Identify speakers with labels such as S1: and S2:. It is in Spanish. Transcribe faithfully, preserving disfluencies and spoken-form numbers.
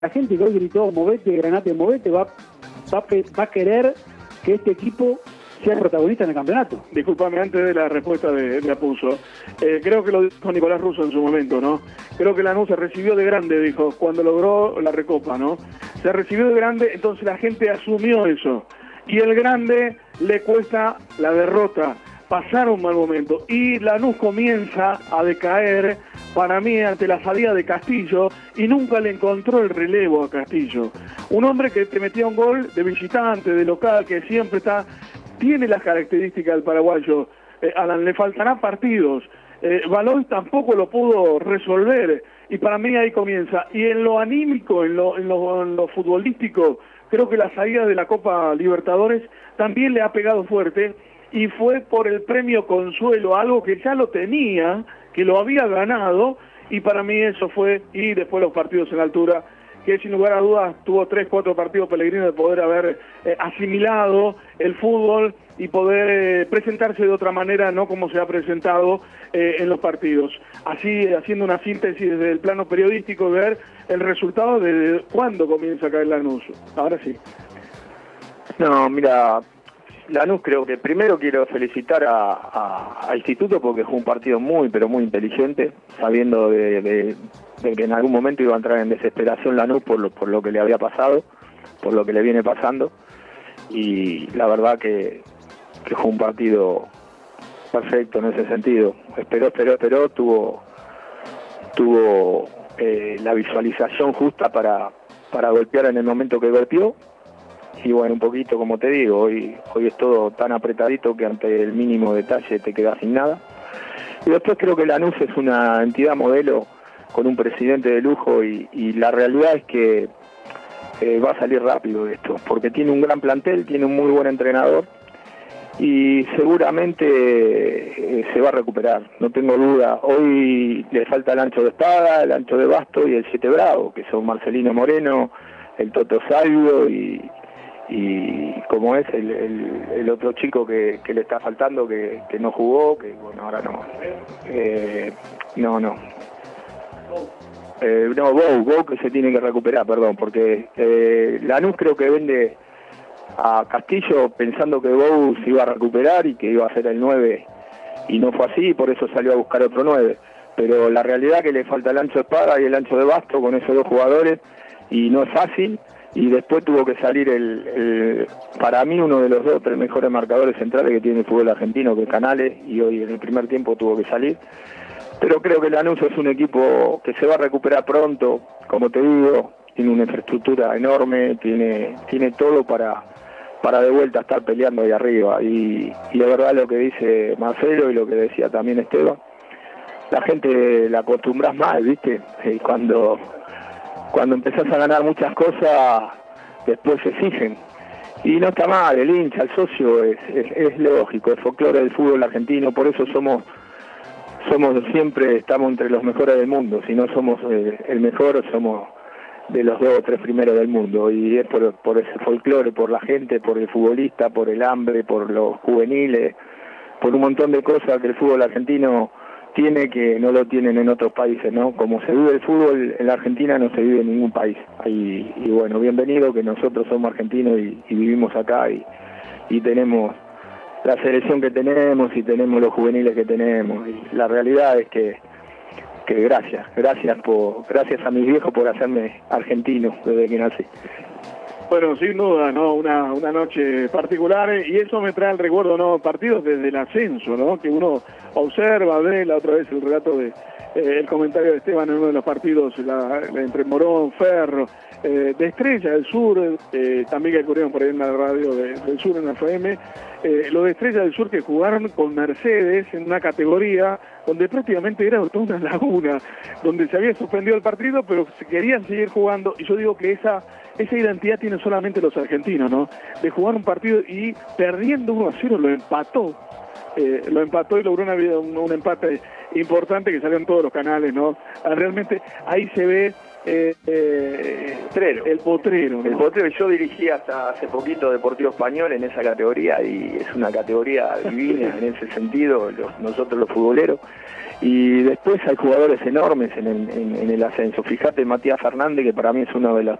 S1: La gente que hoy gritó, movete, Granate, movete, va, va, va a querer que este equipo sea protagonista en el campeonato.
S2: Disculpame, antes de la respuesta de, de Apuso, eh, creo que lo dijo Nicolás Russo en su momento, ¿no? Creo que Lanús se recibió de grande, dijo, cuando logró la Recopa, ¿no? Se recibió de grande, entonces la gente asumió eso. Y el grande le cuesta la derrota, pasar un mal momento. Y Lanús comienza a decaer, para mí, ante la salida de Castillo, y nunca le encontró el relevo a Castillo. Un hombre que te metía un gol de visitante, de local, que siempre está... Tiene las características del paraguayo. Eh, Alan, le faltarán partidos. Eh, Baloy tampoco lo pudo resolver. Y para mí ahí comienza. Y en lo anímico, en lo, en lo, en lo futbolístico, creo que la salida de la Copa Libertadores también le ha pegado fuerte. Y fue por el premio Consuelo, algo que ya lo tenía, que lo había ganado. Y para mí eso fue, y después los partidos en la altura, que sin lugar a dudas tuvo tres, cuatro partidos Pellegrino de poder haber eh, asimilado el fútbol y poder eh, presentarse de otra manera, no como se ha presentado eh, en los partidos. Así, haciendo una síntesis desde el plano periodístico, ver el resultado de cuándo comienza a caer Lanús. Ahora sí.
S3: No, mira, Lanús creo que primero quiero felicitar a, a, a Instituto porque fue un partido muy, pero muy inteligente, sabiendo de... de de que en algún momento iba a entrar en desesperación Lanús por lo, por lo que le había pasado, por lo que le viene pasando, y la verdad que, que fue un partido perfecto en ese sentido. Esperó, esperó, esperó, tuvo tuvo eh, la visualización justa para, para golpear en el momento que golpeó, y bueno, un poquito como te digo, hoy, hoy es todo tan apretadito que ante el mínimo detalle te quedas sin nada. Y después creo que Lanús es una entidad modelo con un presidente de lujo y, y la realidad es que eh, va a salir rápido de esto, porque tiene un gran plantel, tiene un muy buen entrenador y seguramente eh, se va a recuperar, no tengo duda. Hoy le falta el ancho de espada, el ancho de basto y el siete bravo, que son Marcelino Moreno, el Toto Salvio y, y como es el, el, el otro chico que, que le está faltando, que, que no jugó, que bueno, ahora no. Eh, no, no. Eh, no, Bou, Bou que se tiene que recuperar, perdón, porque eh, Lanús creo que vende a Castillo pensando que Bou se iba a recuperar y que iba a ser el nueve, y no fue así, y por eso salió a buscar otro nueve. Pero la realidad es que le falta el ancho de espada y el ancho de basto con esos dos jugadores, y no es fácil, y después tuvo que salir el, el para mí uno de los dos tres mejores marcadores centrales que tiene el fútbol argentino, que es Canales, y hoy en el primer tiempo tuvo que salir. Pero creo que Lanús es un equipo que se va a recuperar pronto, como te digo, tiene una infraestructura enorme, tiene tiene todo para para de vuelta estar peleando ahí arriba. Y, y de verdad lo que dice Marcelo y lo que decía también Esteban, la gente la acostumbras mal, ¿viste? Y cuando, cuando empezás a ganar muchas cosas, después se exigen. Y no está mal, el hincha, el socio, es, es, es lógico, el folclore del fútbol argentino, por eso somos... Somos siempre, estamos entre los mejores del mundo, si no somos eh, el mejor, somos de los dos o tres primeros del mundo, y es por, por ese folclore, por la gente, por el futbolista, por el hambre, por los juveniles, por un montón de cosas que el fútbol argentino tiene que no lo tienen en otros países, ¿no? Como se vive el fútbol en la Argentina no se vive en ningún país, y, y bueno, bienvenido que nosotros somos argentinos y, y vivimos acá y, y tenemos la selección que tenemos y tenemos los juveniles que tenemos, y la realidad es que que gracias, gracias por gracias a mis viejos por hacerme argentino desde que nací.
S2: Bueno, sin duda, ¿no? Una, una noche particular, y eso me trae el recuerdo, ¿no? Partidos desde el ascenso, ¿no? Que uno observa, ve la otra vez el relato de eh, el comentario de Esteban en uno de los partidos, la, la entre Morón, Ferro, eh, de Estrella del Sur, eh, también que ocurrieron por ahí en la radio de, del Sur en la F M, eh, lo de Estrella del Sur que jugaron con Mercedes en una categoría donde prácticamente era toda una laguna, donde se había suspendido el partido, pero se querían seguir jugando, y yo digo que esa esa identidad tienen solamente los argentinos, ¿no? De jugar un partido y perdiendo uno a cero lo empató, eh, lo empató y logró una, un, un empate importante que salió en todos los canales, ¿no? Realmente ahí se ve Eh, eh,
S3: Potrero.
S2: El Potrero. ¿no?
S3: El Potrero, yo dirigí hasta hace poquito Deportivo Español en esa categoría y es una categoría divina en ese sentido, los, nosotros los futboleros. Y después hay jugadores enormes en el, en, en el ascenso. Fíjate Matías Fernández, que para mí es uno de los